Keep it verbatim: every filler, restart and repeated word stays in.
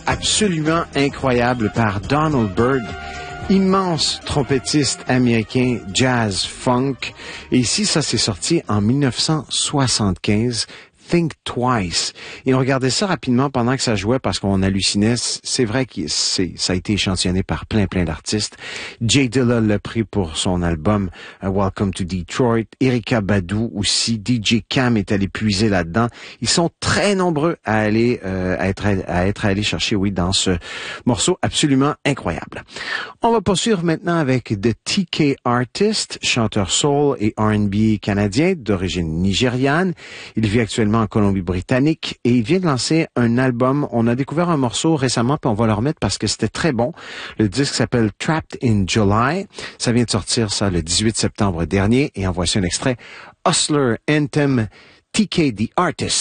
absolument incroyable par Donald Byrd, immense trompettiste américain jazz funk. Et ici, ça s'est sorti en dix-neuf cent soixante-quinze. Think Twice. Et on regardait ça rapidement pendant que ça jouait parce qu'on hallucinait. C'est vrai que c'est, ça a été échantillonné par plein, plein d'artistes. Jay Dilla l'a pris pour son album uh, Welcome to Detroit. Erykah Badu aussi. D J Cam est allé puiser là-dedans. Ils sont très nombreux à aller, euh, à être, à être allés chercher, oui, dans ce morceau absolument incroyable. On va poursuivre maintenant avec The T K Artist, chanteur soul et R and B canadien d'origine nigériane. Il vit actuellement en Colombie-Britannique et il vient de lancer un album. On a découvert un morceau récemment puis on va le remettre parce que c'était très bon. Le disque s'appelle Trapped in July. Ça vient de sortir ça le dix-huit septembre dernier et en voici un extrait. Hustler Anthem, T K the Artist.